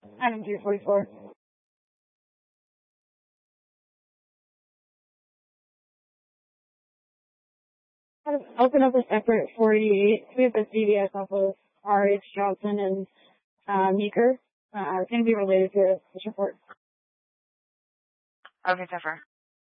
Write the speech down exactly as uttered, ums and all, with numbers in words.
Item two forty-four. Open up a separate four eighty-eight. We have the C V S off of R H Johnson and uh, Meeker. Uh, it's going to be related to this report. Okay, Zephyr.